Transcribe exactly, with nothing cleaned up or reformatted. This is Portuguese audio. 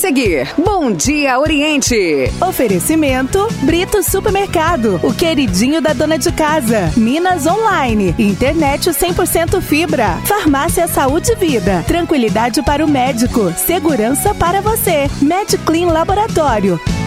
seguir, Bom Dia Oriente. Oferecimento Brito Supermercado, o queridinho da dona de casa. Minas Online, internet cem por cento fibra. Farmácia Saúde e Vida, tranquilidade para o médico, segurança para você. MedClean Laboratório.